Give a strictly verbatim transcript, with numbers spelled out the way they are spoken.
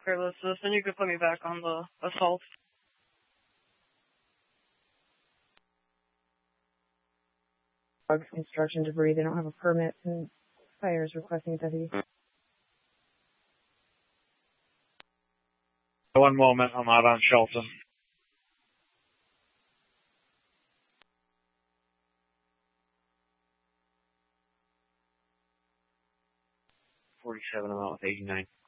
regardless of this, then you could put me back on the assault. Drugs, construction debris, they don't have a permit, and fire is requesting a deputy. One moment, I'm out on Shelton. forty-seven, I'm out with eighty-nine.